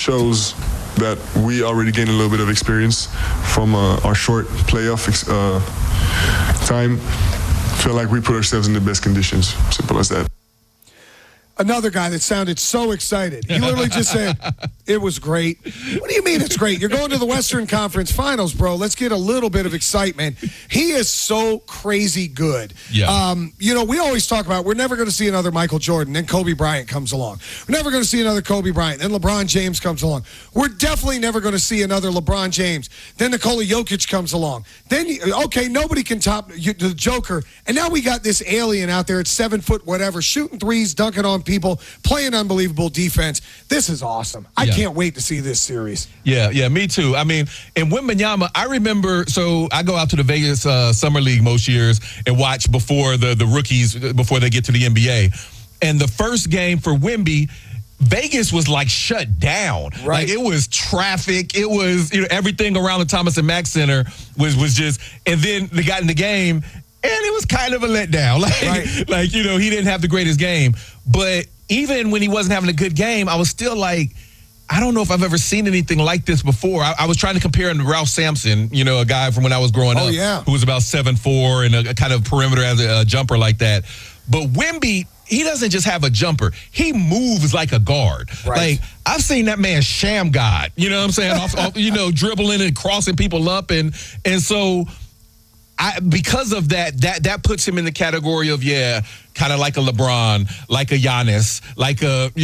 shows that we already gained a little bit of experience from our short playoff time. Feel like we put ourselves in the best conditions. Simple as that. Another guy that sounded so excited. He literally just said, it was great. What do you mean it's great? You're going to the Western Conference Finals, bro. Let's get a little bit of excitement. He is so crazy good. Yeah. We always talk about we're never going to see another Michael Jordan. Then Kobe Bryant comes along. We're never going to see another Kobe Bryant. Then LeBron James comes along. We're definitely never going to see another LeBron James. Then Nikola Jokic comes along. Then, nobody can top the Joker. And now we got this alien out there at 7 foot whatever, shooting threes, dunking on people, playing unbelievable defense. This is awesome. I can't wait to see this series. Yeah, me too. I mean, in Wembanyama, I remember, so I go out to the Vegas Summer League most years and watch before the rookies, before they get to the NBA. And the first game for Wemby, Vegas was like shut down. Right. Like it was traffic. It was everything around the Thomas and Mack Center was just, and then they got in the game and it was kind of a letdown. He didn't have the greatest game. But even when he wasn't having a good game, I was still like, I don't know if I've ever seen anything like this before. I was trying to compare him to Ralph Sampson, a guy from when I was growing up, who was about 7'4" and a kind of perimeter as a jumper like that. But Wemby, he doesn't just have a jumper. He moves like a guard. Right. Like, I've seen that man sham God, you know what I'm saying? off, dribbling and crossing people up. And so because of that puts him in the category of, kind of like a LeBron, like a Giannis, like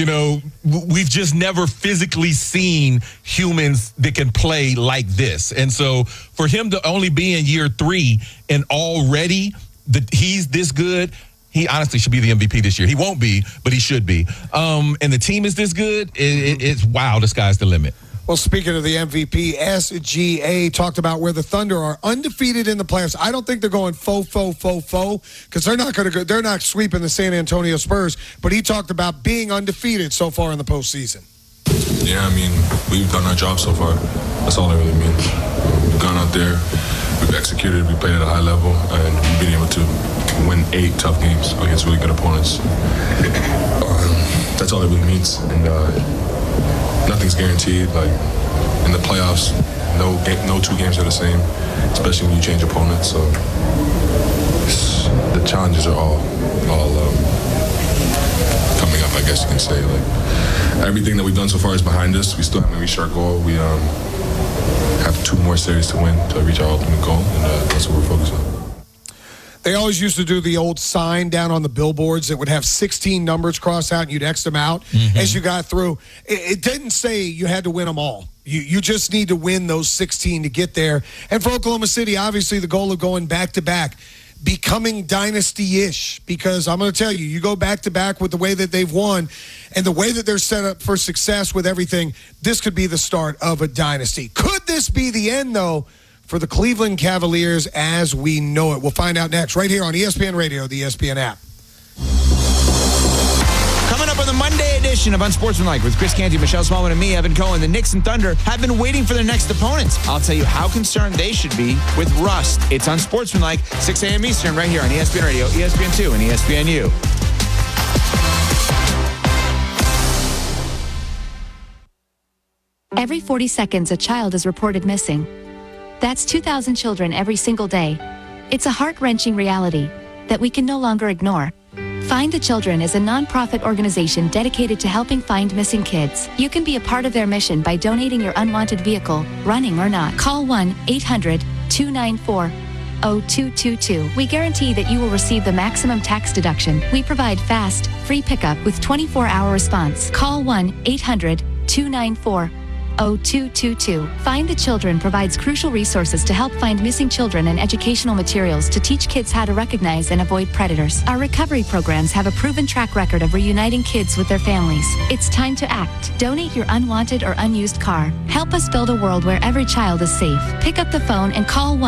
we've just never physically seen humans that can play like this. And so for him to only be in year 3 and already he's this good, he honestly should be the MVP this year. He won't be, but he should be. And the team is this good, it's wow, the sky's the limit. Well, speaking of the MVP, SGA talked about where the Thunder are undefeated in the playoffs. I don't think they're going faux, because they're not going to go. They're not sweeping the San Antonio Spurs. But he talked about being undefeated so far in the postseason. Yeah, I mean, we've done our job so far. That's all it really means. We've gone out there, we've executed, we played at a high level, and we've been able to win 8 tough games against really good opponents. That's all it really means. And nothing's guaranteed. Like in the playoffs, no 2 games are the same, especially when you change opponents. So the challenges are all coming up, I guess you can say. Like everything that we've done so far is behind us. We still haven't reached our goal. We have 2 more series to win to reach our ultimate goal, and that's what we're focused on. They always used to do the old sign down on the billboards that would have 16 numbers crossed out and you'd X them out as you got through. It didn't say you had to win them all. You just need to win those 16 to get there. And for Oklahoma City, obviously the goal of going back-to-back, becoming dynasty-ish, because I'm going to tell you, you go back-to-back with the way that they've won and the way that they're set up for success with everything, this could be the start of a dynasty. Could this be the end, though, for the Cleveland Cavaliers as we know it? We'll find out next, right here on ESPN Radio, the ESPN app. Coming up on the Monday edition of Unsportsmanlike with Chris Canty, Michelle Smallman, and me, Evan Cohen, the Knicks and Thunder have been waiting for their next opponents. I'll tell you how concerned they should be with rust. It's Unsportsmanlike, 6 a.m. Eastern, right here on ESPN Radio, ESPN2, and ESPNU. Every 40 seconds, a child is reported missing. That's 2,000 children every single day. It's a heart-wrenching reality that we can no longer ignore. Find the Children is a non-profit organization dedicated to helping find missing kids. You can be a part of their mission by donating your unwanted vehicle, running or not. Call 1-800-294-0222. We guarantee that you will receive the maximum tax deduction. We provide fast, free pickup with 24-hour response. Call 1-800-294-0222. Find the Children provides crucial resources to help find missing children and educational materials to teach kids how to recognize and avoid predators. Our recovery programs have a proven track record of reuniting kids with their families. It's time to act. Donate your unwanted or unused car. Help us build a world where every child is safe. Pick up the phone and call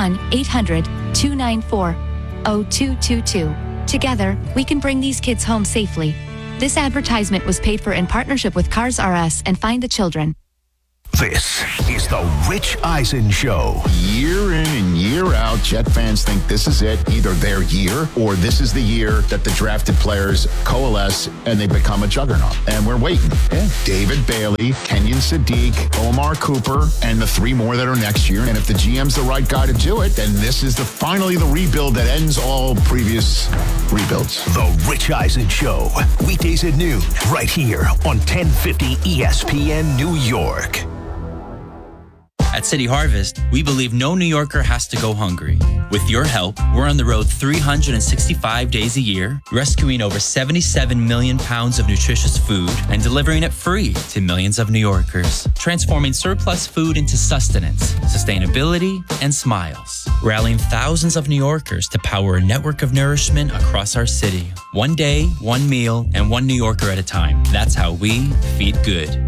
1-800-294-0222. Together, we can bring these kids home safely. This advertisement was paid for in partnership with Cars R Us and Find the Children. This is the Rich Eisen Show. Year in and year out, Jet fans think this is it, either their year or this is the year that the drafted players coalesce and they become a juggernaut. And we're waiting. Yeah. David Bailey, Kenyon Sadiq, Omar Cooper, and the three more that are next year. And if the GM's the right guy to do it, then this is finally the rebuild that ends all previous rebuilds. The Rich Eisen Show. Weekdays at noon, right here on 1050 ESPN New York. At City Harvest, we believe no New Yorker has to go hungry. With your help, we're on the road 365 days a year, rescuing over 77 million pounds of nutritious food and delivering it free to millions of New Yorkers, transforming surplus food into sustenance, sustainability, and smiles, rallying thousands of New Yorkers to power a network of nourishment across our city. One day, one meal, and one New Yorker at a time. That's how we feed good.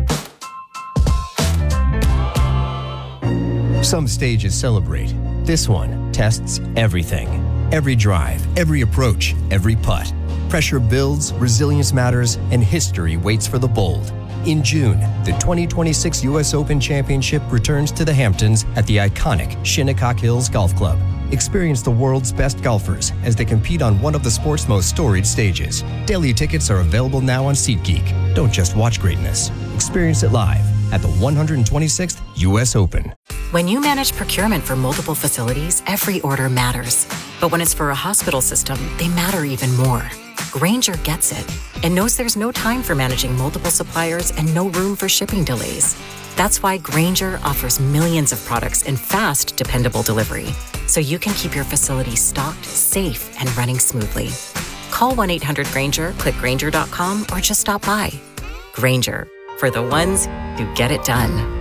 Some stages celebrate. This one tests everything. Every drive, every approach, every putt. Pressure builds, resilience matters, and history waits for the bold. In June, the 2026 U.S. Open Championship returns to the Hamptons at the iconic Shinnecock Hills Golf Club. Experience the world's best golfers as they compete on one of the sport's most storied stages. Daily tickets are available now on SeatGeek. Don't just watch greatness. Experience it live at the 126th U.S. Open. When you manage procurement for multiple facilities, every order matters. But when it's for a hospital system, they matter even more. Grainger gets it and knows there's no time for managing multiple suppliers and no room for shipping delays. That's why Grainger offers millions of products in fast, dependable delivery, so you can keep your facility stocked, safe, and running smoothly. Call 1-800-GRAINGER, click Grainger.com, or just stop by. Grainger, for the ones who get it done.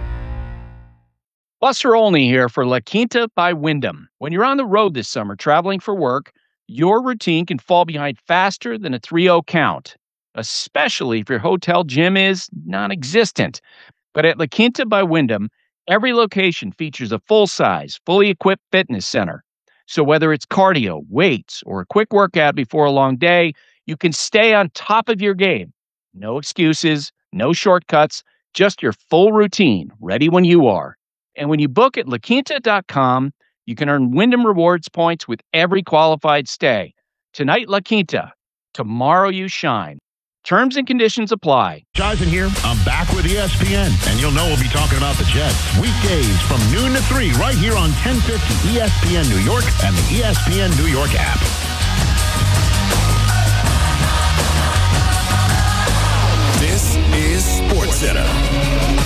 Buster Olney here for La Quinta by Wyndham. When you're on the road this summer traveling for work, your routine can fall behind faster than a 3-0 count, especially if your hotel gym is non-existent. But at La Quinta by Wyndham, every location features a full-size, fully equipped fitness center. So whether it's cardio, weights, or a quick workout before a long day, you can stay on top of your game. No excuses, no shortcuts, just your full routine, ready when you are. And when you book at LaQuinta.com, you can earn Wyndham Rewards points with every qualified stay. Tonight, La Quinta. Tomorrow, you shine. Terms and conditions apply. Eisen here. I'm back with ESPN, and you'll know we'll be talking about the Jets. Weekdays from noon to 3 right here on 1050 ESPN New York and the ESPN New York app. This is SportsCenter.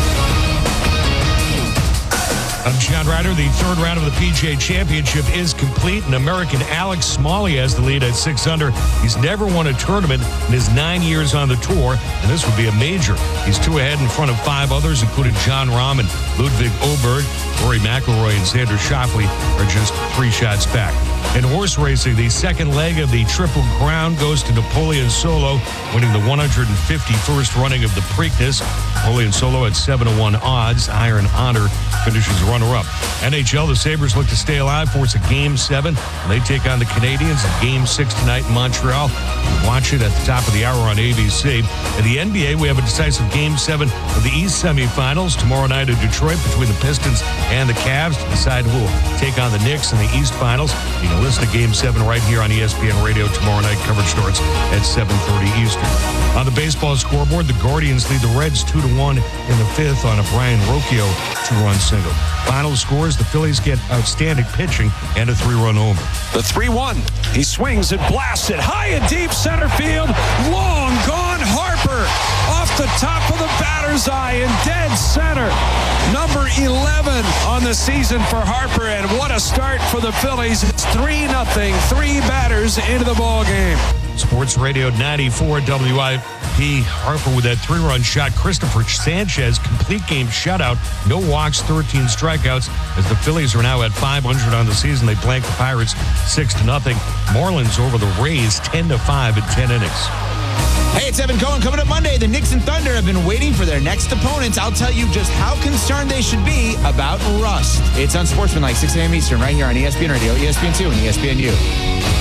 I'm John Ryder. The third round of the PGA Championship is complete, and American Alex Smalley has the lead at 6 under. He's never won a tournament in his 9 years on the tour, and this would be a major. He's 2 ahead in front of 5 others, including Jon Rahm and Ludwig Oberg. Rory McIlroy and Xander Schauffele are just 3 shots back. In horse racing, the second leg of the Triple Crown goes to Napoleon Solo, winning the 151st running of the Preakness. Napoleon Solo at 7-1 odds. Iron Honor finishes runner-up. NHL, the Sabres look to stay alive for it's a Game 7. And they take on the Canadiens in Game 6 tonight in Montreal. Watch it at the top of the hour on ABC. In the NBA, we have a decisive Game 7 of the East semifinals tomorrow night in Detroit between the Pistons and the Cavs to decide who will take on the Knicks in the East Finals. You can listen to Game 7 right here on ESPN Radio tomorrow night. Coverage starts at 7:30 Eastern. On the baseball scoreboard, the Guardians lead the Reds 2-1 in the 5th on a Brian Rocchio 2-run single. Final scores, the Phillies get outstanding pitching and a 3-run homer. The 3-1. He swings and blasts it high and deep center field. Long gone Harper off the top of the batter's eye in dead center. Number 11 on the season for Harper, and what a start for the Phillies. It's 3-0. 3 batters into the ball game. Sports Radio 94 WIP. Harper with that 3-run shot. Christopher Sanchez, complete game shutout. No walks, 13 strikeouts. As the Phillies are now at 500 on the season, they blank the Pirates 6-0. Marlins over the Rays 10-5 in 10 innings. Hey, it's Evan Cohen. Coming up Monday, the Knicks and Thunder have been waiting for their next opponents. I'll tell you just how concerned they should be about rust. It's on Sportsmanlike, 6 a.m. Eastern, right here on ESPN Radio, ESPN2, and ESPNU.